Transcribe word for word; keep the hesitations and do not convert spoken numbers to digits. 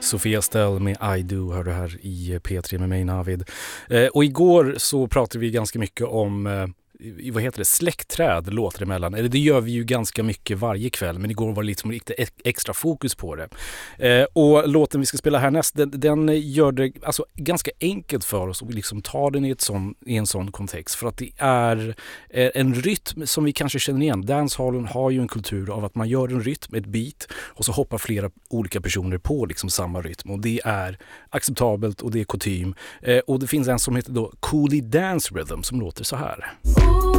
Sofia Stell med I Do, hör du här i P tre med mig, Navid. Eh, och igår så pratade vi ganska mycket om eh, vad heter det, släktträd låter det emellan. Eller det gör vi ju ganska mycket varje kväll, men igår var det lite som lite extra fokus på det. Eh, och låten vi ska spela härnäst, den, den gör det alltså ganska enkelt för oss att liksom ta den i, ett sån, i en sån kontext. För att det är eh, en rytm som vi kanske känner igen. Dancehallen har ju en kultur av att man gör en rytm, ett beat, och så hoppar flera olika personer på liksom samma rytm. Och det är acceptabelt och det är kutym. Eh, och det finns en som heter då Coolie Dance Rhythm som låter så här.